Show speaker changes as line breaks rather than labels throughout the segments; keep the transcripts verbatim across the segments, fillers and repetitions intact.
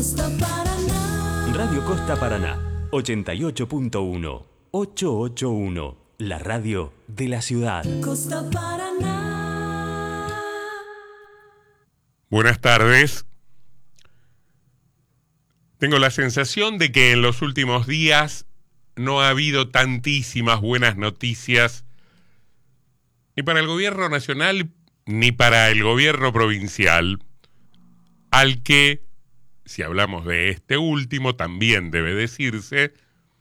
Radio Costa Paraná, ochenta y ocho punto uno, ochocientos ochenta y uno, la radio de la ciudad. Costa Paraná.
Buenas tardes. Tengo la sensación de que en los últimos días no ha habido tantísimas buenas noticias ni para el gobierno nacional ni para el gobierno provincial, al que, si hablamos de este último, también debe decirse,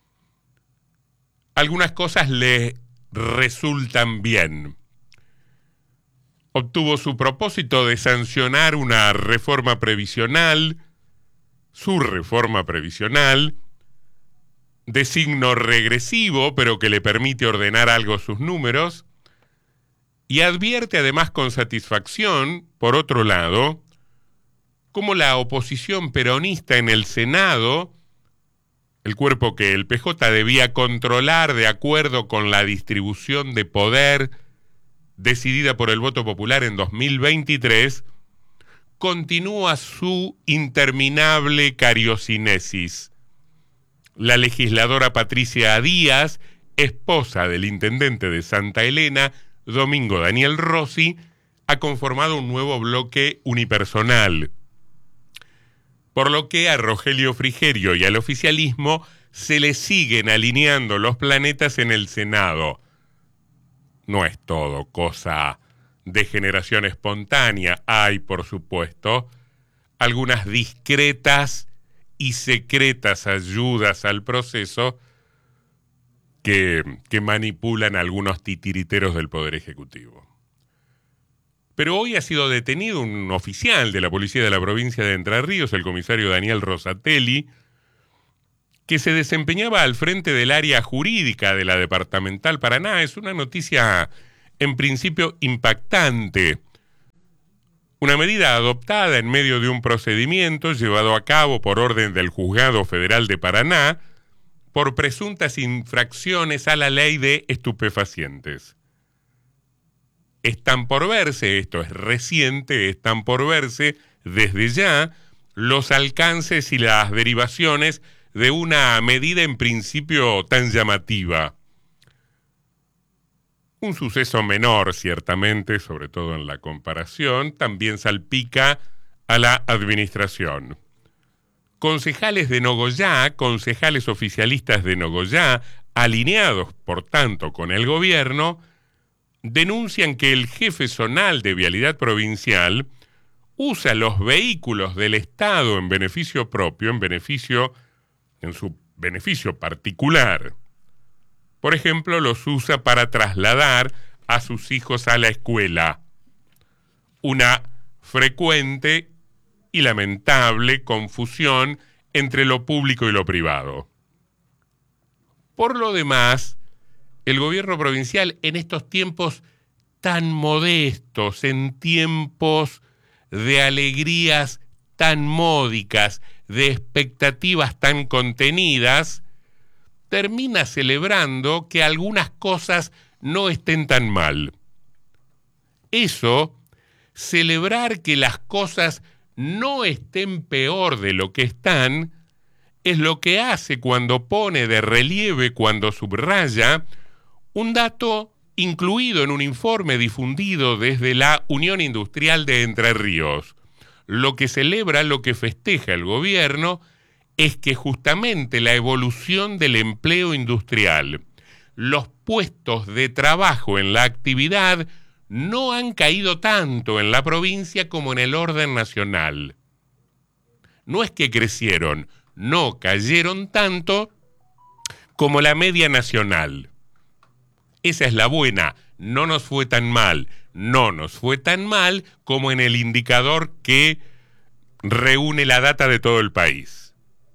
algunas cosas le resultan bien. Obtuvo su propósito de sancionar una reforma previsional, su reforma previsional, de signo regresivo, pero que le permite ordenar algo sus números, y advierte además con satisfacción, por otro lado, cómo la oposición peronista en el Senado, el cuerpo que el P J debía controlar de acuerdo con la distribución de poder decidida por el voto popular en dos mil veintitrés, continúa su interminable cariocinesis. La legisladora Patricia Díaz, esposa del intendente de Santa Elena, Domingo Daniel Rossi, ha conformado un nuevo bloque unipersonal, por lo que a Rogelio Frigerio y al oficialismo se le siguen alineando los planetas en el Senado. No es todo cosa de generación espontánea. Hay, por supuesto, algunas discretas y secretas ayudas al proceso que, que manipulan algunos titiriteros del Poder Ejecutivo. Pero hoy ha sido detenido un oficial de la policía de la provincia de Entre Ríos, el comisario Daniel Rosatelli, que se desempeñaba al frente del área jurídica de la Departamental Paraná. Es una noticia, en principio, impactante. Una medida adoptada en medio de un procedimiento llevado a cabo por orden del Juzgado Federal de Paraná por presuntas infracciones a la ley de estupefacientes. Están por verse, esto es reciente, están por verse desde ya los alcances y las derivaciones de una medida en principio tan llamativa. Un suceso menor, ciertamente, sobre todo en la comparación, también salpica a la administración. Concejales de Nogoyá, concejales oficialistas de Nogoyá, alineados, por tanto, con el gobierno, denuncian que el jefe zonal de Vialidad Provincial usa los vehículos del Estado en beneficio propio, en beneficio, en su beneficio particular. Por ejemplo, los usa para trasladar a sus hijos a la escuela. Una frecuente y lamentable confusión entre lo público y lo privado. Por lo demás, el gobierno provincial en estos tiempos tan modestos, en tiempos de alegrías tan módicas, de expectativas tan contenidas, termina celebrando que algunas cosas no estén tan mal. Eso, celebrar que las cosas no estén peor de lo que están, es lo que hace cuando pone de relieve, cuando subraya, un dato incluido en un informe difundido desde la Unión Industrial de Entre Ríos. Lo que celebra, lo que festeja el gobierno, es que justamente la evolución del empleo industrial, los puestos de trabajo en la actividad, no han caído tanto en la provincia como en el orden nacional. No es que crecieron, no cayeron tanto como la media nacional. Esa es la buena, no nos fue tan mal, no nos fue tan mal como en el indicador que reúne la data de todo el país.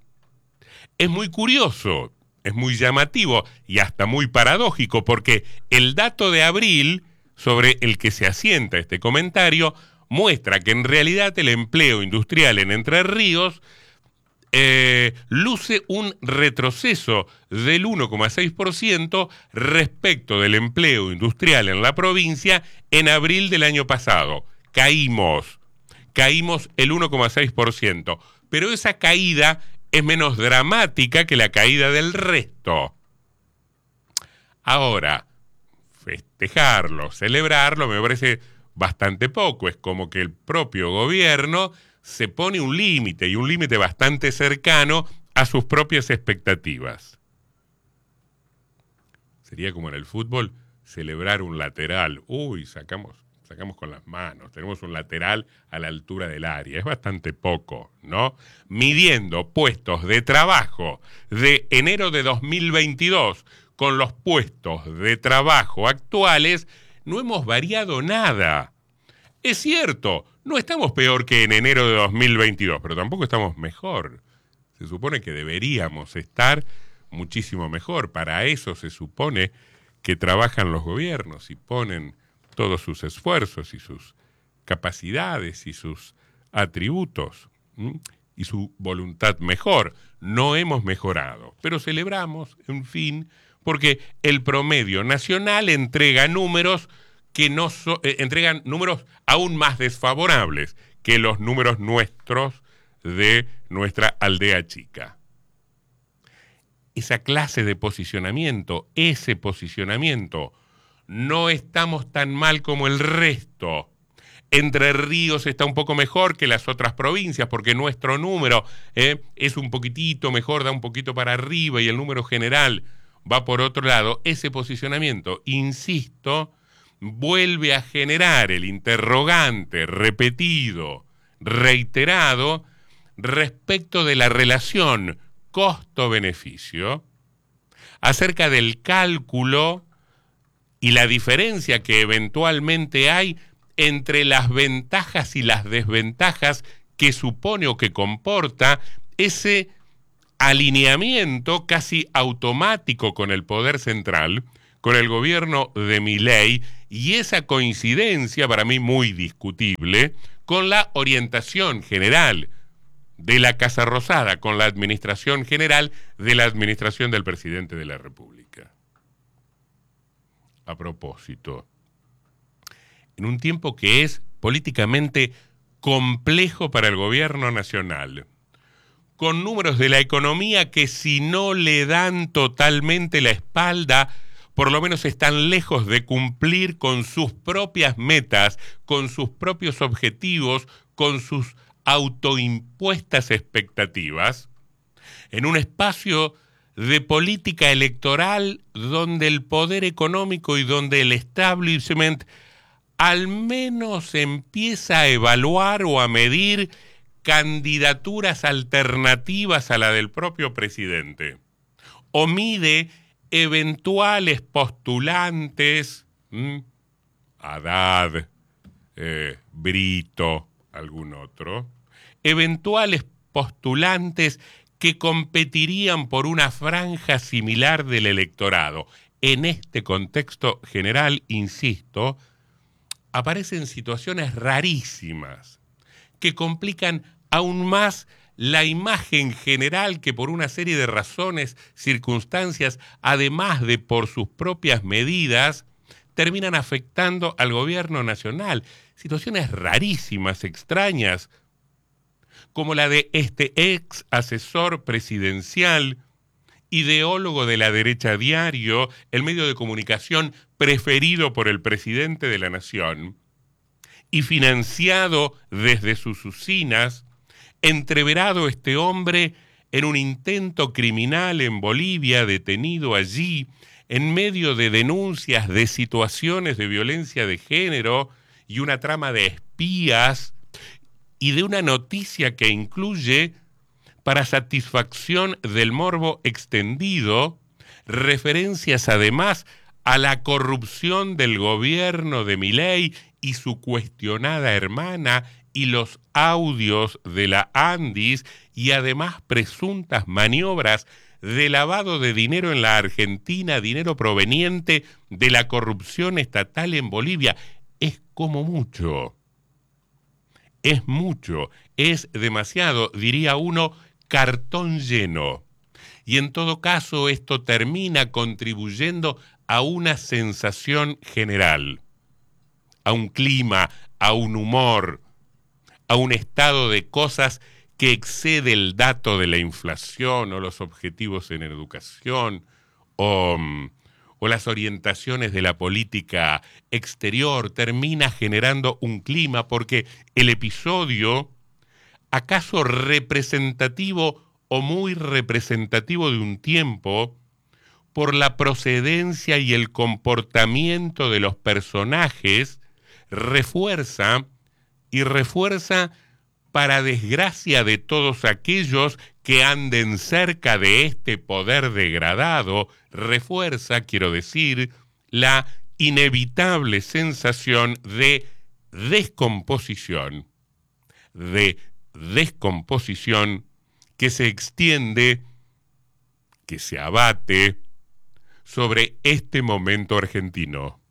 Es muy curioso, es muy llamativo y hasta muy paradójico porque el dato de abril sobre el que se asienta este comentario muestra que en realidad el empleo industrial en Entre Ríos Eh, luce un retroceso del uno coma seis por ciento respecto del empleo industrial en la provincia en abril del año pasado. Caímos, caímos el uno coma seis por ciento, pero esa caída es menos dramática que la caída del resto. Ahora, festejarlo, celebrarlo, me parece bastante poco. Es como que el propio gobierno se pone un límite, y un límite bastante cercano a sus propias expectativas. Sería como en el fútbol celebrar un lateral. Uy, sacamos, sacamos con las manos, tenemos un lateral a la altura del área. Es bastante poco, ¿no? Midiendo puestos de trabajo de enero de dos mil veintidós con los puestos de trabajo actuales, no hemos variado nada. Es cierto, no estamos peor que en enero de dos mil veintidós, pero tampoco estamos mejor. Se supone que deberíamos estar muchísimo mejor. Para eso se supone que trabajan los gobiernos y ponen todos sus esfuerzos y sus capacidades y sus atributos, ¿m? y su voluntad mejor. No hemos mejorado, pero celebramos, en fin, porque el promedio nacional entrega números que no so, eh, entregan números aún más desfavorables que los números nuestros de nuestra aldea chica. Esa clase de posicionamiento, ese posicionamiento, no estamos tan mal como el resto. Entre Ríos está un poco mejor que las otras provincias porque nuestro número eh, es un poquitito mejor, da un poquito para arriba y el número general va por otro lado. Ese posicionamiento, insisto, vuelve a generar el interrogante repetido, reiterado, respecto de la relación costo-beneficio, acerca del cálculo y la diferencia que eventualmente hay entre las ventajas y las desventajas que supone o que comporta ese alineamiento casi automático con el poder central, con el gobierno de Milei, y esa coincidencia, para mí muy discutible, con la orientación general de la Casa Rosada, con la administración general de la administración del presidente de la República. A propósito, en un tiempo que es políticamente complejo para el gobierno nacional, con números de la economía que si no le dan totalmente la espalda, por lo menos están lejos de cumplir con sus propias metas, con sus propios objetivos, con sus autoimpuestas expectativas, en un espacio de política electoral donde el poder económico y donde el establishment al menos empieza a evaluar o a medir candidaturas alternativas a la del propio presidente, o mide eventuales postulantes, ¿m? Haddad, eh, Brito, algún otro, eventuales postulantes que competirían por una franja similar del electorado. En este contexto general, insisto, aparecen situaciones rarísimas que complican aún más la imagen general que por una serie de razones, circunstancias, además de por sus propias medidas, terminan afectando al gobierno nacional. Situaciones rarísimas, extrañas, como la de este ex asesor presidencial, ideólogo de la derecha diario, el medio de comunicación preferido por el presidente de la nación, y financiado desde sus usinas, entreverado este hombre en un intento criminal en Bolivia, detenido allí, en medio de denuncias de situaciones de violencia de género y una trama de espías, y de una noticia que incluye, para satisfacción del morbo extendido, referencias además a la corrupción del gobierno de Milei y su cuestionada hermana y los audios de la Andis, y además presuntas maniobras de lavado de dinero en la Argentina, dinero proveniente de la corrupción estatal en Bolivia. Es como mucho. Es mucho, es demasiado, diría uno, cartón lleno. Y en todo caso esto termina contribuyendo a una sensación general, a un clima, a un humor, a un estado de cosas que excede el dato de la inflación o los objetivos en educación o, o las orientaciones de la política exterior, termina generando un clima porque el episodio, acaso representativo o muy representativo de un tiempo, por la procedencia y el comportamiento de los personajes, refuerza y refuerza para desgracia de todos aquellos que anden cerca de este poder degradado, refuerza, quiero decir, la inevitable sensación de descomposición, de descomposición que se extiende, que se abate sobre este momento argentino.